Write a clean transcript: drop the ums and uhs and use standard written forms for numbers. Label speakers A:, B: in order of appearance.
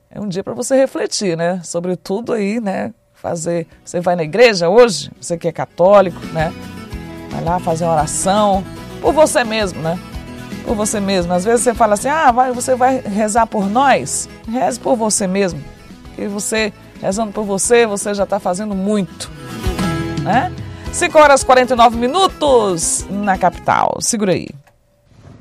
A: É um dia para você refletir, né? Sobre tudo aí, né? Você vai na igreja hoje? Você que é católico, né? Vai lá fazer uma oração por você mesmo, né? Por você mesmo. Às vezes você fala assim, você vai rezar por nós? Reze por você mesmo. Porque você, rezando por você, você já está fazendo muito, né? 5h49 na capital. Segura aí.